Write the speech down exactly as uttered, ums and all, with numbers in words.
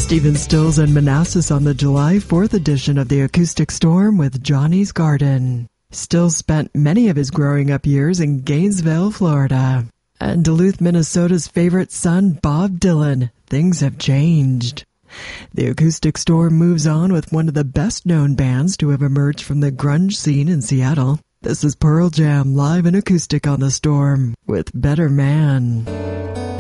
Stephen Stills and Manassas on the July fourth edition of the Acoustic Storm with Johnny's Garden. Stills spent many of his growing up years in Gainesville, Florida. And Duluth, Minnesota's favorite son, Bob Dylan. Things have changed. The Acoustic Storm moves on with one of the best-known bands to have emerged from the grunge scene in Seattle. This is Pearl Jam live in acoustic on the Storm with Better Man.